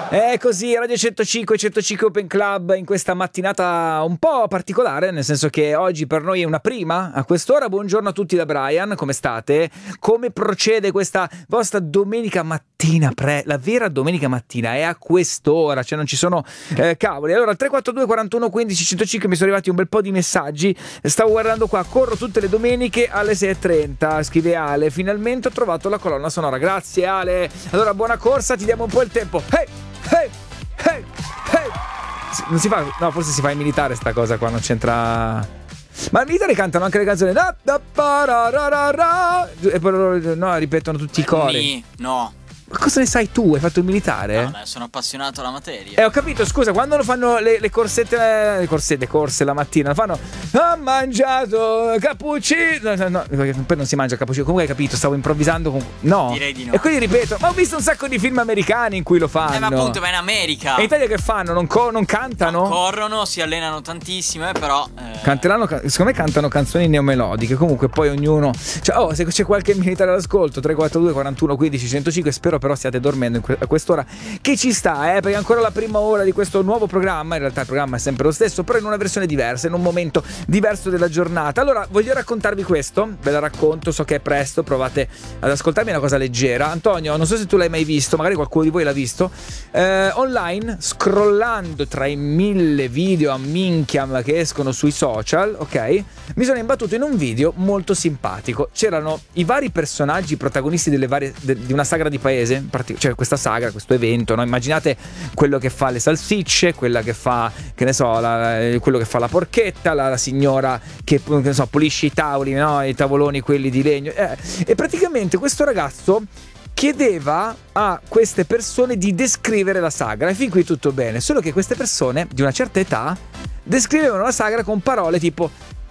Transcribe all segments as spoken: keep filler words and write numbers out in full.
È così, Radio centocinque, centocinque Open Club in questa mattinata un po' particolare, nel senso che oggi per noi è una prima a quest'ora. Buongiorno a tutti da Brian, come state? Come procede questa vostra domenica mattina? Pre- la vera domenica mattina è a quest'ora, cioè non ci sono eh, cavoli. Allora, tre quattro due quarantuno quindici centocinque, mi sono arrivati un bel po' di messaggi. Stavo guardando qua, corro tutte le domeniche alle sei e trenta, scrive Ale. Finalmente ho trovato la colonna sonora, grazie Ale. Allora, buona corsa, ti diamo un po' il tempo. Hey! Hey, hey, hey. Non si fa, no, forse si fa in militare sta cosa qua, non c'entra. Ma i militari cantano anche le canzoni da, da, pa, ra, ra, ra, ra. E poi loro, no, ripetono tutti i cori. No. Ma cosa ne sai tu? Hai fatto il militare? No, dai, sono appassionato alla materia. Eh, ho capito, scusa, quando lo fanno le, le corsette, le corsette, corse la mattina, lo fanno ha mangiato cappuccino. No, no, poi non si mangia cappuccino. Comunque hai capito, stavo improvvisando con... No. Direi di no. E quindi ripeto, ma ho visto un sacco di film americani in cui lo fanno. Eh, ma appunto, va in America. E in Italia che fanno? Non, co- non cantano? No, corrono, si allenano tantissimo, eh, però eh... Canteranno, secondo me cantano canzoni neomelodiche. Comunque poi ognuno, cioè, oh, se c'è qualche militare all'ascolto, tre quattro due quarantuno quindici centocinque, spero però stiate dormendo in que- a quest'ora che ci sta, eh, perché è ancora la prima ora di questo nuovo programma. In realtà il programma è sempre lo stesso, però in una versione diversa, in un momento diverso della giornata. Allora, voglio raccontarvi questo, ve la racconto, so che è presto, provate ad ascoltarmi, è una cosa leggera. Antonio, non so se tu l'hai mai visto, magari qualcuno di voi l'ha visto, eh, online, scrollando tra i mille video a minchia che escono sui social, ok? Mi sono imbattuto in un video molto simpatico. C'erano i vari personaggi protagonisti delle varie, de, di una sagra di paese, cioè questa sagra, questo evento, no? Immaginate quello che fa le salsicce, quella che fa, che ne so, la, quello che fa la porchetta, la, la signora che, che ne so, pulisce i tavoli, no? I tavoloni quelli di legno, eh, e praticamente questo ragazzo chiedeva a queste persone di descrivere la sagra, e fin qui tutto bene, solo che queste persone di una certa età descrivevano la sagra con parole tipo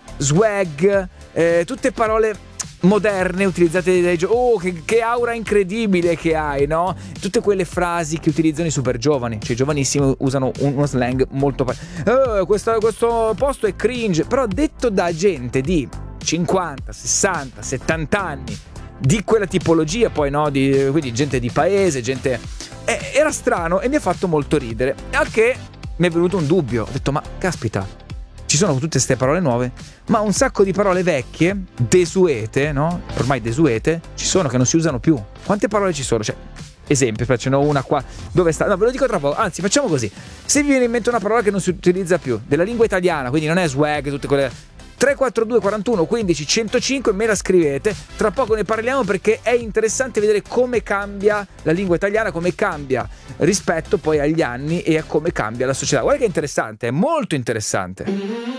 swag, eh, tutte parole moderne utilizzate dai gio- oh che, che aura incredibile che hai, no? Tutte quelle frasi che utilizzano i super giovani, cioè i giovanissimi usano un, uno slang molto oh, questo, questo posto è cringe, però detto da gente di cinquanta, sessanta, settanta anni, di quella tipologia poi, no? Di, quindi gente di paese, gente eh, era strano e mi ha fatto molto ridere, al che mi è venuto un dubbio. Ho detto, ma caspita, ci sono tutte queste parole nuove, ma un sacco di parole vecchie, desuete, no? Ormai desuete, ci sono che non si usano più. Quante parole ci sono? Cioè, esempio, facciano una qua. Dove sta? No, ve lo dico tra poco. Anzi, facciamo così. Se vi viene in mente una parola che non si utilizza più, della lingua italiana, quindi non è swag, tutte quelle... tre quattro due quarantuno quindici centocinque, me la scrivete, tra poco ne parliamo perché è interessante vedere come cambia la lingua italiana, come cambia rispetto poi agli anni e a come cambia la società. Guarda che è interessante, è molto interessante.